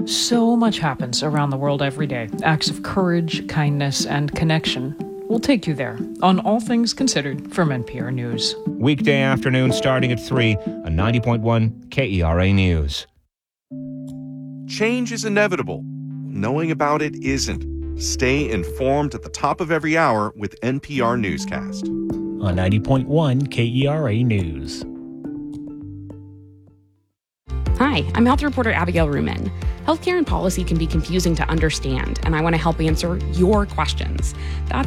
So much happens around the world every day. Acts of courage, kindness, and connection. We'll take you there on All Things Considered from NPR News. Weekday afternoon starting at 3 on 90.1 KERA News. Change is inevitable. Knowing about it isn't. Stay informed at the top of every hour with NPR Newscast. On 90.1 KERA News. Hi, I'm health reporter Abigail Ruman. Healthcare and policy can be confusing to understand, and I want to help answer your questions. That's